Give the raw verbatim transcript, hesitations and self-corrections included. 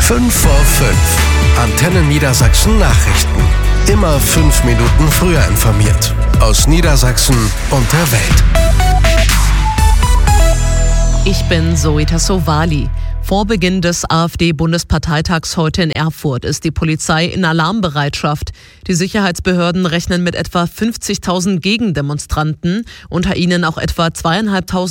fünf vor fünf. Antenne Niedersachsen Nachrichten. Immer fünf Minuten früher informiert. Aus Niedersachsen und der Welt. Ich bin Zoe Tassovali. Vor Beginn des AfD-Bundesparteitags heute in Erfurt ist die Polizei in Alarmbereitschaft. Die Sicherheitsbehörden rechnen mit etwa fünfzigtausend Gegendemonstranten, unter ihnen auch etwa zweieinhalbtausend